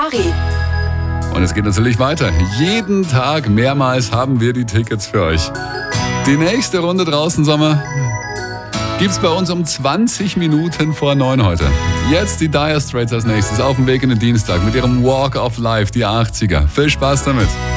Larifari. Und es geht natürlich weiter. Jeden Tag mehrmals haben wir die Tickets für euch. Die nächste Runde draußen Sommer gibt's bei uns um 20 Minuten vor 9 heute. Jetzt die Dire Straits als nächstes auf dem Weg in den Dienstag mit ihrem Walk of Life, die 80er. Viel Spaß damit.